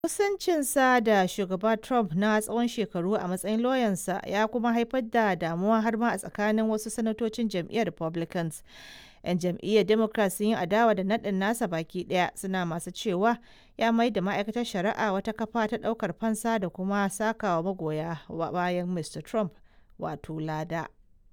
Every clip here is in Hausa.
Kusancinsa da Shugaba Trump na tsawon shekaru a matsayin lauyansa ya kuma haifar da damuwa har ma a tsakanin wasu sanatocin jam'iyyar Republicans. 'Yan jam'iyyar Democrat sun yi adawa da naɗin nasa baki ɗaya, suna masu cewa ya mai da ma'aikatar shari'a wata kafa ta ɗaukar fansa da kuma sakawa magoya bayan Mr. Trump wato lada.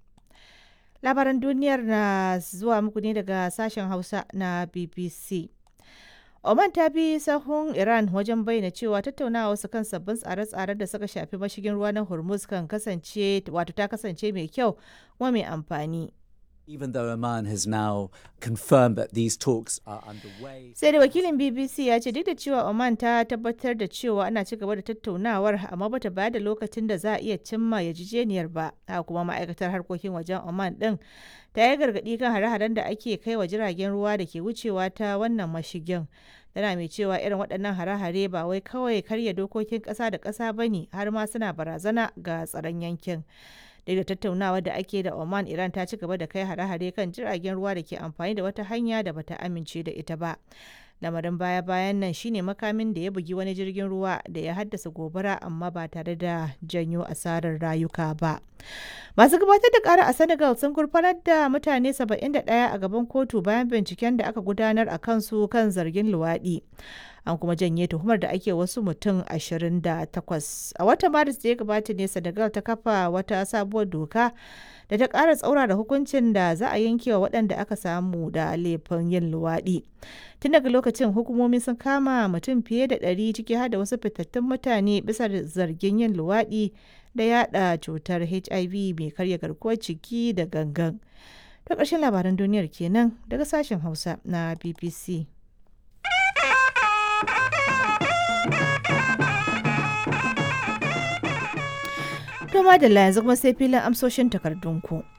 Labaran duniyar na zuwa muku ne daga sashen Hausa na BBC. Oman ta bi sahun Iran wajen bayyana cewa tattaunawa su kan sabbin tsare-tsaren da suka shafi mashigin ruwa na Hormuz ta kasance mai kyau kuma mai amfani. Even though Oman has now confirmed that these talks are underway. Sai da wakilin BBC ya ce duk da cewa Oman ta tabbatar da cewa ana ci gaba da tattaunawar, amma bata bayar da lokacin da za a iya cimma yarjejeniyar ba. Haka kuma ma'aikatar harkokin wajen Oman din ta yi gargaɗi kan hare-haren da ake kai wa jiragen ruwa da ke wucewa ta wannan mashigin. Tana mai cewa irin waɗannan hare-hare ba wai kawai karya dokokin ƙasa da ƙasa ba ne, har ma suna barazana ga tsaron yankin. Daga tattaunawa da ake da Oman, Iran ta ci gaba da kai hare-hare kan jiragen ruwa da ke amfani da wata hanya da bata amince da ita ba. Lamarin baya-bayan nan shine makamin da ya bugi wani jirgin ruwa da ya haddasa gobara, amma ba tare da janyo asarar rayuka ba. Masu gabatar da kara a Senegal sun gurfanar da mutane 71 a gaban kotu bayan binciken da aka gudanar a kansu kan zargin luwaɗi. An kuma janye tuhumar da ake wasu mutum 28. A watan Maris da ya gabata ne Senegal ta kafa wata sabuwar doka da ta ƙara tsaurara hukuncin da za a yanke wa waɗanda aka samu da laifin yin luwaɗi. Tun daga lokacin hukumomi sun kama mutum fiye da 100 ciki har da wasu fitattun mutane bisa zargin yin luwaɗi da yada cutar HIV mai karya garkuwar jiki da gangan. Ta ƙarshen labaran duniyar kenan daga sashen Hausa na BBC. To madalla yanzu kuma sai filin amsoshin takardunku.